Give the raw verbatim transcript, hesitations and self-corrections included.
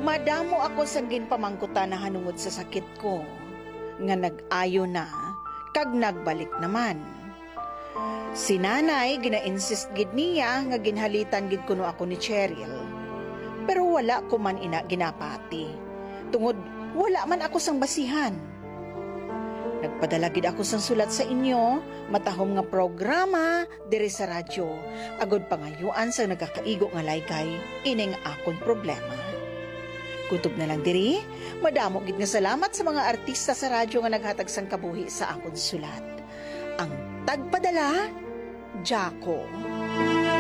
Madamo ako sang ginpamangkutan na hanungod sa sakit ko, nga nag-ayo na, kag nagbalik naman. Si nanay, gina-insist gid niya nga ginhalitan gid kuno ako ni Cheryl. Pero wala ko man ina ginapati. Tungod, wala man ako sang basihan. Nagpadala gid ako sang sulat sa inyo, matahom nga programa diri sa radyo, agod pangayuan sa nagakaigo nga laygay, ining akon problema. Kutob na lang diri, madamo gid nga salamat sa mga artista sa radyo nga naghatag sang kabuhi sa akon sulat. Ang tagpadala, Jaco.